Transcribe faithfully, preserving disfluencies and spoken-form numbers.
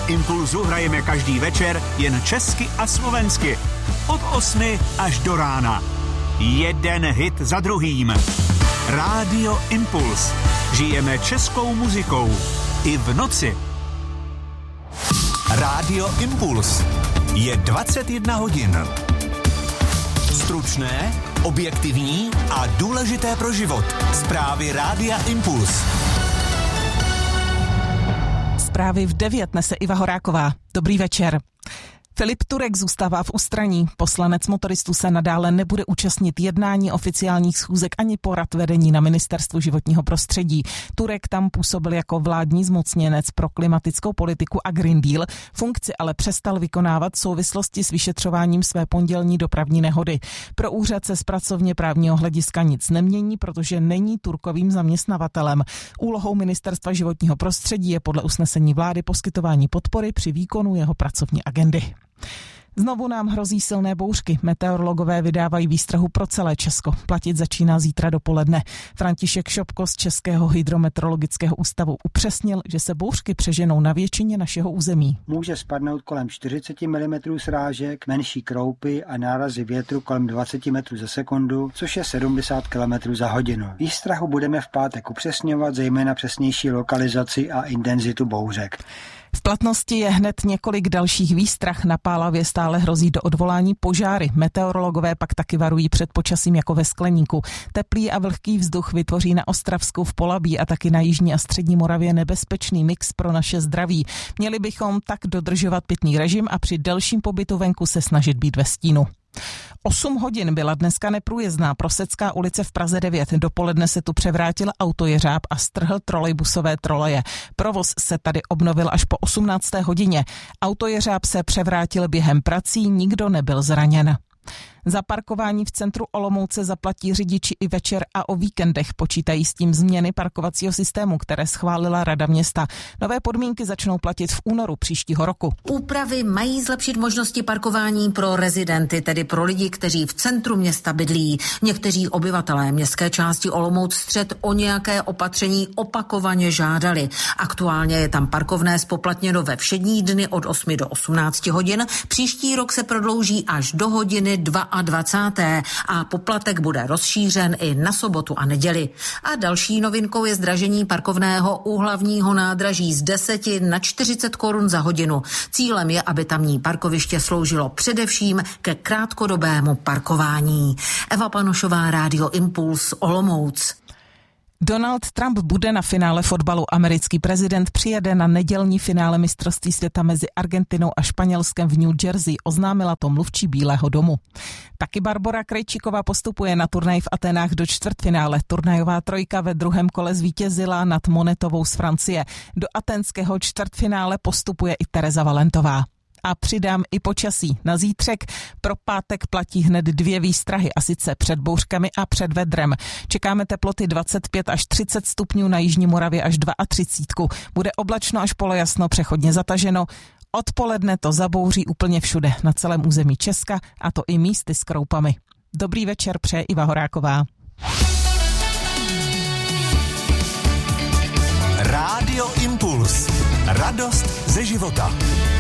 Impulzu hrajeme každý večer jen česky a slovensky. Od osmi až do rána. Jeden hit za druhým. Rádio Impuls. Žijeme českou muzikou. I v noci. Rádio Impuls. Je dvacet jedna hodin. Stručné, objektivní a důležité pro život. Zprávy Rádia Impuls. Zprávy v devět nese Iva Horáková. Dobrý večer. Filip Turek zůstává v ústraní. Poslanec motoristů se nadále nebude účastnit jednání oficiálních schůzek ani porad vedení na Ministerstvu životního prostředí. Turek tam působil jako vládní zmocněnec pro klimatickou politiku a Green Deal. Funkci ale přestal vykonávat v souvislosti s vyšetřováním své pondělní dopravní nehody. Pro úřad se z pracovně právního hlediska nic nemění, protože není Turkovým zaměstnavatelem. Úlohou Ministerstva životního prostředí je podle usnesení vlády poskytování podpory při výkonu jeho pracovní agendy. Znovu nám hrozí silné bouřky. Meteorologové vydávají výstrahu pro celé Česko. Platit začíná zítra dopoledne. František Šopko z Českého hydrometeorologického ústavu upřesnil, že se bouřky přeženou na většině našeho území. Může spadnout kolem čtyřicet milimetrů srážek, menší kroupy a nárazy větru kolem dvacet metrů za sekundu, což je sedmdesát kilometrů za hodinu. Výstrahu budeme v pátek upřesňovat, zejména přesnější lokalizaci a intenzitu bouřek. V platnosti je hned několik dalších výstrah. Na Pálavě stále hrozí do odvolání požáry. Meteorologové pak taky varují před počasím jako ve skleníku. Teplý a vlhký vzduch vytvoří na Ostravsku, v Polabí a taky na jižní a střední Moravě nebezpečný mix pro naše zdraví. Měli bychom tak dodržovat pitný režim a při delším pobytu venku se snažit být ve stínu. Osm hodin byla dneska neprůjezdná Prosecká ulice v Praze devět. Dopoledne se tu převrátil autojeřáb a strhl trolejbusové troleje. Provoz se tady obnovil až po osmnácté hodině. Autojeřáb se převrátil během prací, nikdo nebyl zraněn. Za parkování v centru Olomouce zaplatí řidiči i večer a o víkendech. Počítají s tím změny parkovacího systému, které schválila Rada města. Nové podmínky začnou platit v únoru příštího roku. Úpravy mají zlepšit možnosti parkování pro rezidenty, tedy pro lidi, kteří v centru města bydlí. Někteří obyvatelé městské části Olomouc střed o nějaké opatření opakovaně žádali. Aktuálně je tam parkovné spoplatněno ve všední dny od osmi do osmnácti hodin. Příští rok se prodlouží až do hodiny dvacáté druhé a poplatek bude rozšířen i na sobotu a neděli. A další novinkou je zdražení parkovného u hlavního nádraží z deseti na čtyřicet korun za hodinu. Cílem je, aby tamní parkoviště sloužilo především ke krátkodobému parkování. Eva Panošová, Rádio Impuls, Olomouc. Donald Trump bude na finále fotbalu. Americký prezident přijede na nedělní finále mistrovství světa mezi Argentinou a Španělskem v New Jersey, oznámila to mluvčí Bílého domu. Taky Barbora Krejčíková postupuje na turnaj v Aténách do čtvrtfinále. Turnajová trojka ve druhém kole zvítězila nad Monetovou z Francie. Do aténského čtvrtfinále postupuje i Tereza Valentová. A přidám i počasí. Na zítřek pro pátek platí hned dvě výstrahy, a sice před bouřkami a před vedrem. Čekáme teploty dvacet pět až třicet stupňů, na jižní Moravě až třicet dva. Bude oblačno až polojasno, přechodně zataženo. Odpoledne to zabouří úplně všude na celém území Česka, a to i místy s kroupami. Dobrý večer přeje Iva Horáková. Rádio Impuls. Radost ze života.